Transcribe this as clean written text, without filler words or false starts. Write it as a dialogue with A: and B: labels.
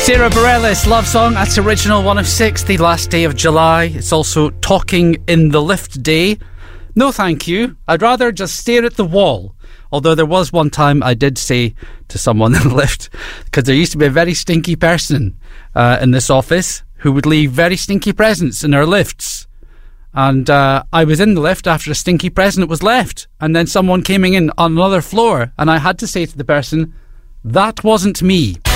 A: Sarah Bareilles, Love Song. That's original 106, the last day of July. It's also Talking in the Lift Day. No thank you. I'd rather just stare at the wall. Although there was one time I did say to someone in the lift, because there used to be a very stinky person in this office who would leave very stinky presents in our lifts. And I was in the lift after a stinky present was left. And then someone came in on another floor, and I had to say to the person, that wasn't me.